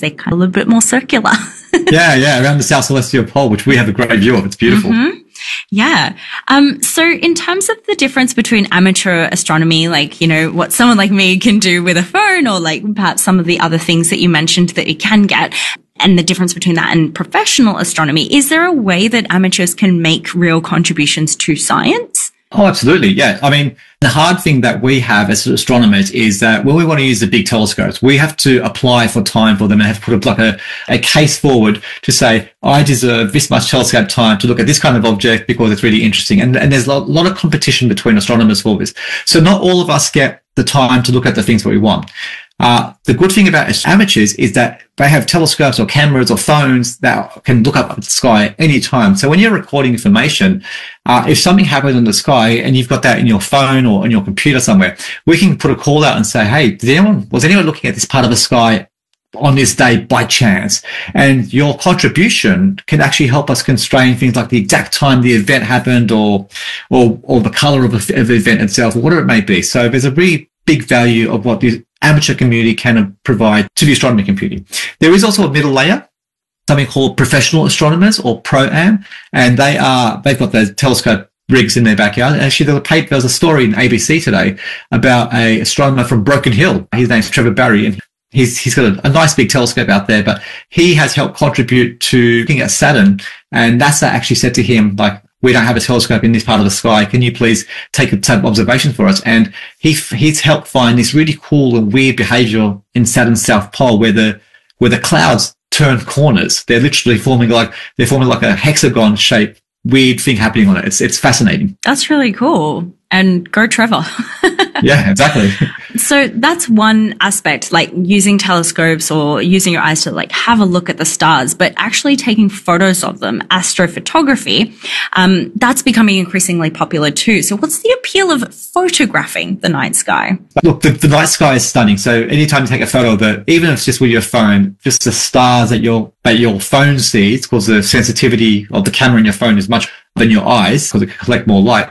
they're kind of a little bit more circular. Yeah, around the South Celestial Pole, which we have a great view of. It's beautiful. Mm-hmm. Yeah. So in terms of the difference between amateur astronomy, like, you know, what someone like me can do with a phone, or like perhaps some of the other things that you mentioned that you can get, and the difference between that and professional astronomy, is there a way that amateurs can make real contributions to science? Oh, absolutely. Yeah. I mean, the hard thing that we have as astronomers is that when we want to use the big telescopes, we have to apply for time for them and have to put a case forward to say, I deserve this much telescope time to look at this kind of object because it's really interesting. And there's a lot of competition between astronomers for this. So not all of us get the time to look at the things that we want. The good thing about amateurs is that they have telescopes or cameras or phones that can look up at the sky anytime. So when you're recording information, if something happens in the sky and you've got that in your phone or on your computer somewhere, we can put a call out and say, hey, was anyone looking at this part of the sky on this day by chance? And your contribution can actually help us constrain things like the exact time the event happened or the color of the event itself or whatever it may be. So there's a really big value of what the amateur community can provide to the astronomy community. There is also a middle layer, something called professional astronomers or pro-am, and they've got those telescope rigs in their backyard. And actually, there was a story in ABC today about a astronomer from Broken Hill. His name's Trevor Barry, and he's got a nice big telescope out there, but he has helped contribute to looking at Saturn, and NASA actually said to him, like, we don't have a telescope in this part of the sky. Can you please take observations for us? And he's helped find this really cool and weird behavior in Saturn's south pole where the clouds turn corners. They're literally forming like a hexagon shaped weird thing happening on it. It's fascinating. That's really cool. And go Trevor. Yeah, exactly. So that's one aspect, like using telescopes or using your eyes to like have a look at the stars, but actually taking photos of them, astrophotography, that's becoming increasingly popular too. So what's the appeal of photographing the night sky? Look, the night sky is stunning. So anytime you take a photo of it, even if it's just with your phone, just the stars that your phone sees, because the sensitivity of the camera in your phone is much than your eyes, because it can collect more light,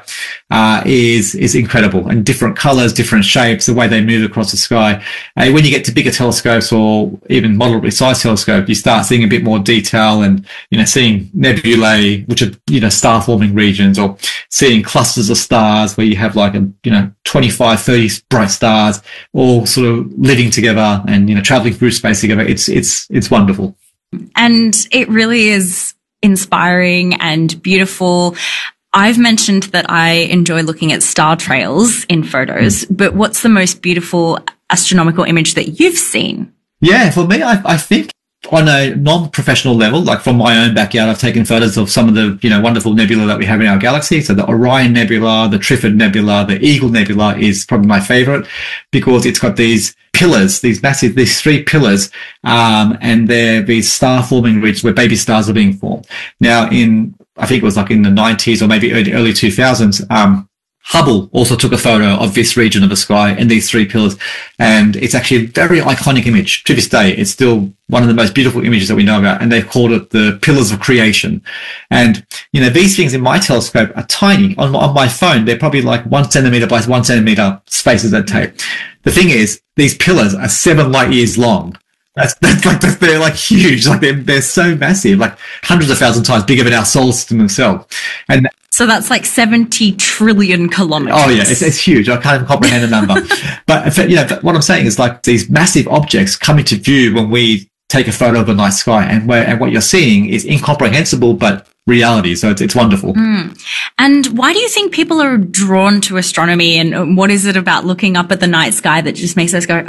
is incredible. And different colors, different shapes, the way they move across the sky. When you get to bigger telescopes or even moderately sized telescope, you start seeing a bit more detail and, seeing nebulae, which are, star forming regions, or seeing clusters of stars where you have like 25, 30 bright stars all sort of living together and, traveling through space together. It's wonderful. And it really is inspiring and beautiful. I've mentioned that I enjoy looking at star trails in photos, but what's the most beautiful astronomical image that you've seen? Yeah, for me, I think on a non-professional level, like from my own backyard, I've taken photos of some of the, wonderful nebula that we have in our galaxy. So the Orion Nebula, the Trifid Nebula, the Eagle Nebula is probably my favorite because it's got these pillars, these three pillars, and they're these star-forming regions where baby stars are being formed. Now, I think it was like in the 90s or maybe early 2000s, Hubble also took a photo of this region of the sky and these three pillars, and it's actually a very iconic image. To this day, it's still one of the most beautiful images that we know about, and they've called it the Pillars of Creation. And, these things in my telescope are tiny. On my phone, they're probably like 1 centimeter by 1 centimeter spaces that take. The thing is, these pillars are 7 light years long. They're like huge, like they're so massive, like hundreds of thousands times bigger than our solar system themselves. And so that's like 70 trillion kilometers. Oh yeah, it's huge. I can't even comprehend the number. But what I'm saying is like these massive objects come into view when we take a photo of the night sky, and what you're seeing is incomprehensible but reality. So it's wonderful. And why do you think people are drawn to astronomy, and what is it about looking up at the night sky that just makes us go,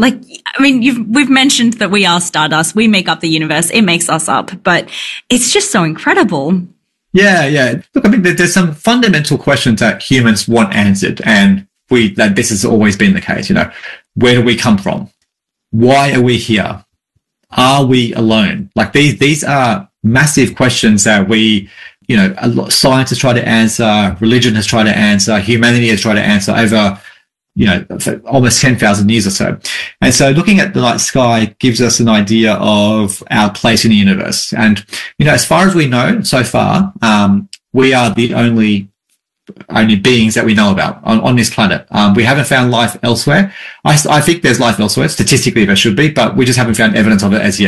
we've mentioned that we are stardust, we make up the universe, it makes us up, but it's just so incredible. Yeah. Look, there's some fundamental questions that humans want answered, and that this has always been the case. Where do we come from? Why are we here? Are we alone? Like these are massive questions that a lot of science has tried to answer, religion has tried to answer, humanity has tried to answer over, for almost 10,000 years or so. And so looking at the night sky gives us an idea of our place in the universe. And, as far as we know so far, we are the only beings that we know about on this planet. We haven't found life elsewhere. I think there's life elsewhere. Statistically, there should be, but we just haven't found evidence of it as yet.